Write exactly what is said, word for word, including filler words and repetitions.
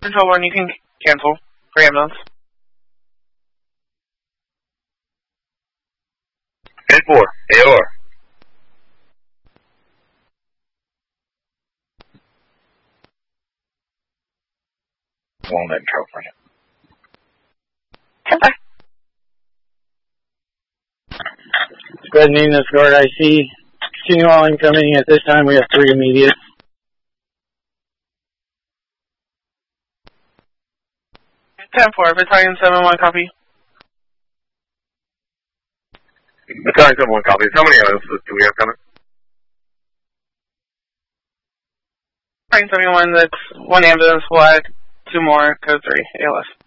Control one, you can cancel for ambulance. ten four, A O R. Walnut, California. Okay. Good evening, this guard I C. Continue all incoming. At this time, we have three immediate. ten four, Battalion seven one, copy. Battalion seven one, copy. How many ambulances do we have coming? Battalion seven one, that's one ambulance, we'll add two more, code three, A L S.